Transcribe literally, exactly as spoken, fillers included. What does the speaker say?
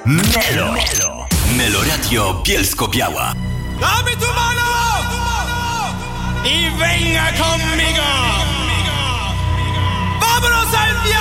Melo. Melo. Meloradio Bielsko-Biała. Dame tu mano y venga conmigo.